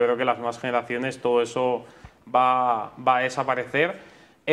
creo que las nuevas generaciones todo eso va a desaparecer.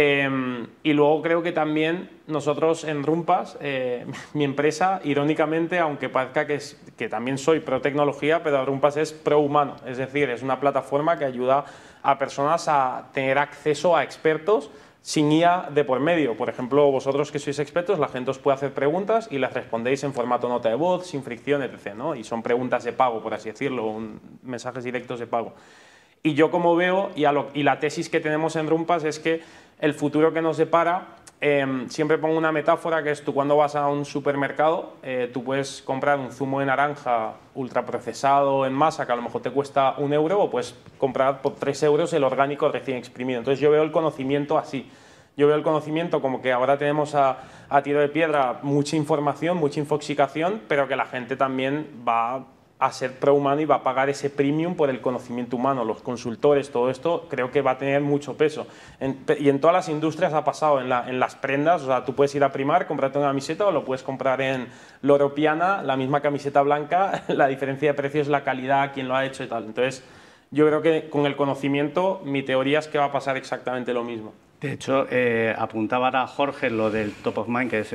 Y luego creo que también nosotros en Rumpas, mi empresa, irónicamente, aunque parezca que también soy pro tecnología, pero Rumpas es pro humano, es decir, es una plataforma que ayuda a personas a tener acceso a expertos sin IA de por medio. Por ejemplo, vosotros que sois expertos, la gente os puede hacer preguntas y las respondéis en formato nota de voz, sin fricción, etc., ¿no? Y son preguntas de pago, por así decirlo, mensajes directos de pago. Y yo como veo, y la tesis que tenemos en Rumpas es que el futuro que nos depara, siempre pongo una metáfora que es tú cuando vas a un supermercado, tú puedes comprar un zumo de naranja ultraprocesado en masa que a lo mejor te cuesta 1 euro, o puedes comprar por 3 euros el orgánico recién exprimido. Entonces yo veo el conocimiento así. Yo veo el conocimiento como que ahora tenemos a tiro de piedra mucha información, mucha infoxicación, pero que la gente también va a ser pro-humano y va a pagar ese premium por el conocimiento humano. Los consultores, todo esto, creo que va a tener mucho peso. Y en todas las industrias ha pasado, en las prendas, o sea, tú puedes ir a Primark, comprarte una camiseta, o lo puedes comprar en Loro Piana, la misma camiseta blanca, la diferencia de precio es la calidad, quién lo ha hecho y tal. Entonces, yo creo que con el conocimiento, mi teoría es que va a pasar exactamente lo mismo. De hecho, apuntaba ahora Jorge lo del top of mind, que es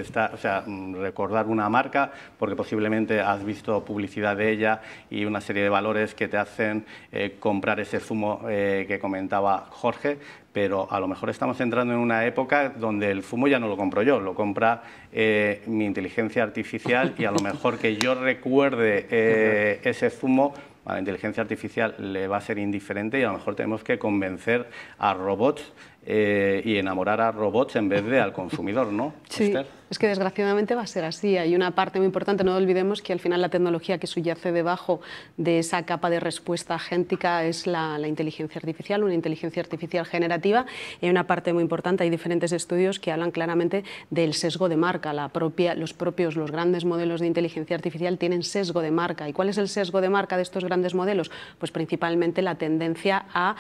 recordar una marca, porque posiblemente has visto publicidad de ella y una serie de valores que te hacen comprar ese zumo que comentaba Jorge, pero a lo mejor estamos entrando en una época donde el zumo ya no lo compro yo, lo compra mi inteligencia artificial, y a lo mejor que yo recuerde ese zumo, a la inteligencia artificial le va a ser indiferente, y a lo mejor tenemos que convencer a robots y enamorar a robots en vez de al consumidor, ¿no? Sí, Esther. es que desgraciadamente va a ser así. Hay una parte muy importante, no olvidemos que al final la tecnología que subyace debajo de esa capa de respuesta agéntica es la inteligencia artificial, una inteligencia artificial generativa. Y hay una parte muy importante, hay diferentes estudios que hablan claramente del sesgo de marca. Los grandes modelos de inteligencia artificial tienen sesgo de marca. ¿Y cuál es el sesgo de marca de estos grandes modelos? Pues principalmente la tendencia a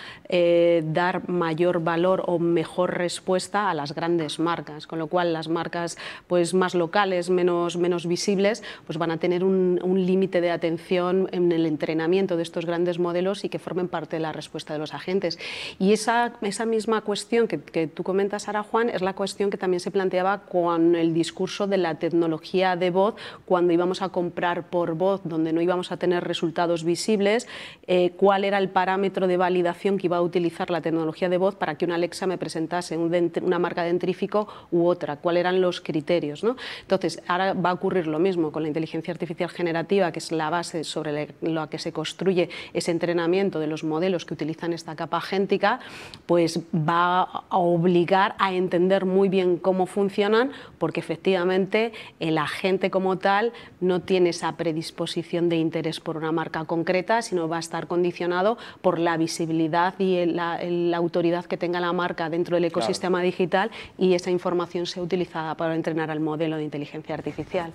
dar mayor valor o mejor respuesta a las grandes marcas, con lo cual las marcas pues más locales, menos visibles, pues van a tener un límite de atención en el entrenamiento de estos grandes modelos y que formen parte de la respuesta de los agentes. Y esa misma cuestión que tú comentas, Sara Juan, es la cuestión que también se planteaba con el discurso de la tecnología de voz, cuando íbamos a comprar por voz, donde no íbamos a tener resultados visibles, cuál era el parámetro de validación que iba a utilizar la tecnología de voz para que una Alexa me presentase una marca dentrífico u otra, cuáles eran los criterios, ¿no? Entonces, ahora va a ocurrir lo mismo con la inteligencia artificial generativa, que es la base sobre la que se construye ese entrenamiento de los modelos que utilizan esta capa agéntica, pues va a obligar a entender muy bien cómo funcionan, porque efectivamente el agente como tal no tiene esa predisposición de interés por una marca concreta, sino va a estar condicionado por la visibilidad y la autoridad que tenga la marca dentro del ecosistema digital, y esa información sea utilizada para entrenar al modelo de inteligencia artificial.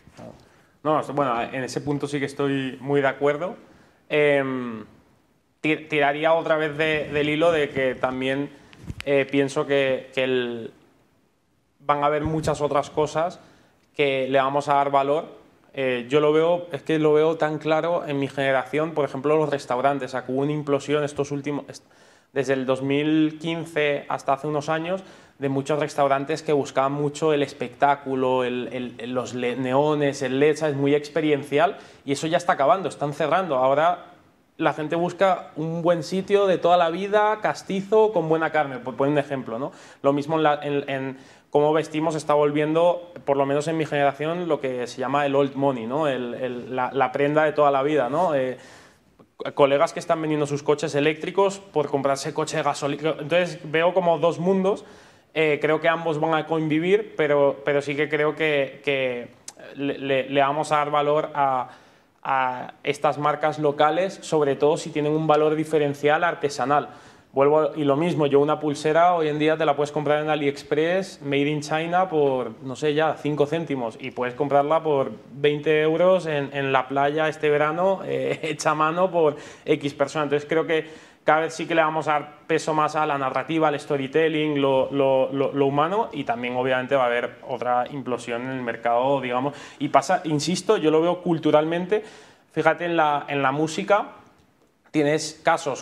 No, bueno, en ese punto sí que estoy muy de acuerdo. Tiraría otra vez del hilo de que también pienso que van a haber muchas otras cosas que le vamos a dar valor. Yo lo veo, es que lo veo tan claro en mi generación, por ejemplo, los restaurantes. Hubo una implosión desde el 2015 hasta hace unos años, de muchos restaurantes que buscaban mucho el espectáculo, los neones, el LED, es muy experiencial, y eso ya está acabando, están cerrando. Ahora la gente busca un buen sitio de toda la vida, castizo, con buena carne, por poner un ejemplo, ¿no? Lo mismo en cómo vestimos está volviendo, por lo menos en mi generación, lo que se llama el old money, ¿no? La prenda de toda la vida, ¿no? Colegas que están vendiendo sus coches eléctricos por comprarse coche de gasolina. Entonces veo como dos mundos. Creo que ambos van a convivir, pero sí que creo que le vamos a dar valor a estas marcas locales, sobre todo si tienen un valor diferencial artesanal. Y lo mismo, yo una pulsera hoy en día te la puedes comprar en AliExpress, made in China, por, no sé, ya 5 céntimos, y puedes comprarla por 20 euros en la playa este verano, hecha a mano por X personas. Entonces creo que cada vez sí que le vamos a dar peso más a la narrativa, al storytelling, lo humano, y también obviamente va a haber otra implosión en el mercado, digamos. Y pasa, insisto, yo lo veo culturalmente, fíjate en la música. tienes casos